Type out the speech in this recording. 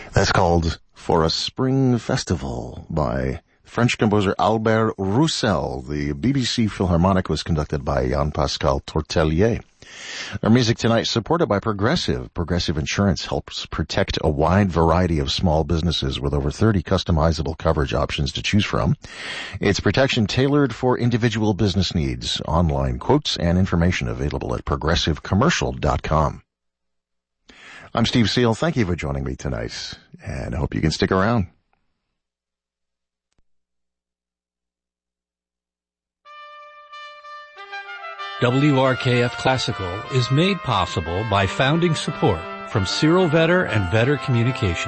That's called For a Spring Festival by French composer Albert Roussel. The BBC Philharmonic was conducted by Jean-Pascal Tortelier. Our music tonight supported by Progressive. Progressive Insurance helps protect a wide variety of small businesses with over 30 customizable coverage options to choose from. It's protection tailored for individual business needs. Online quotes and information available at progressivecommercial.com. I'm Steve Seal. Thank you for joining me tonight, and I hope you can stick around. WRKF Classical is made possible by founding support from Cyril Vetter and Vetter Communications.